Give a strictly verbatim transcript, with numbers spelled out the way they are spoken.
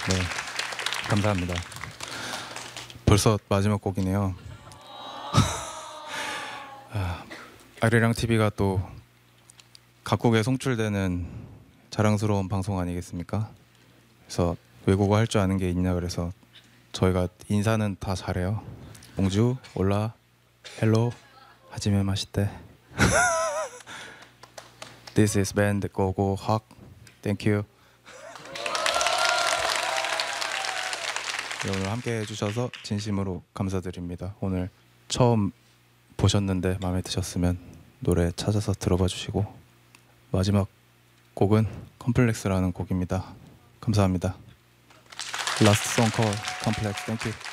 네, 감사합니다. 벌써 마지막 곡이네요. 아, 아리랑 티비가 또 각국에 송출되는 자랑스러운 방송 아니겠습니까? 그래서 외국어 할 줄 아는 게 있냐 그래서 저희가 인사는 다 잘해요. 몽주, 올라, 헬로, 하지메 마시테. This is band Go Go Hawk. Thank you. 네, 오늘 함께 해주셔서 진심으로 감사드립니다. 오늘 처음 보셨는데 마음에 드셨으면 노래 찾아서 들어봐 주시고 마지막 곡은 컴플렉스라는 곡입니다. 감사합니다. Last song called Complex. Thank you.